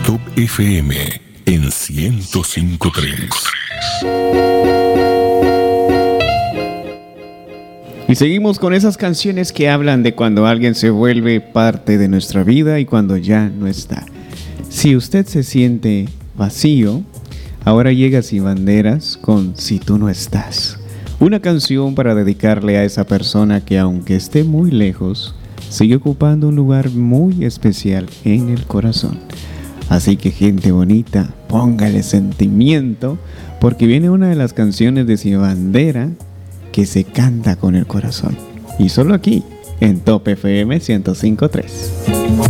Top FM en 105.3. Y seguimos con esas canciones que hablan de cuando alguien se vuelve parte de nuestra vida y cuando ya no está. Si usted se siente vacío, ahora llega Sin Banderas con Si Tú No Estás. Una canción para dedicarle a esa persona que, aunque esté muy lejos, sigue ocupando un lugar muy especial en el corazón. Así que, gente bonita, póngale sentimiento, porque viene una de las canciones de Sin Bandera que se canta con el corazón. Y solo aquí, en Top FM 105.3.